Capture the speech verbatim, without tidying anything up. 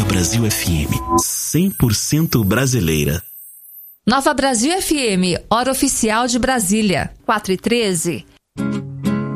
Nova Brasil F M, cem por cento brasileira. Nova Brasil F M, hora oficial de Brasília, quatro e treze.